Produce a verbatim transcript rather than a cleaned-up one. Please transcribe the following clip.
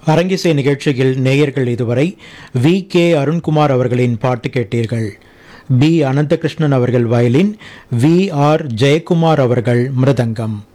அரங்கிசை நிகழ்ச்சியில் நேயர்கள் இதுவரை வி கே அருண்குமார் அவர்களின் பாட்டு கேட்டீர்கள். பி அனந்தகிருஷ்ணன் அவர்கள் வயலின், வி ஆர் ஜெயக்குமார் அவர்கள் மிருதங்கம்.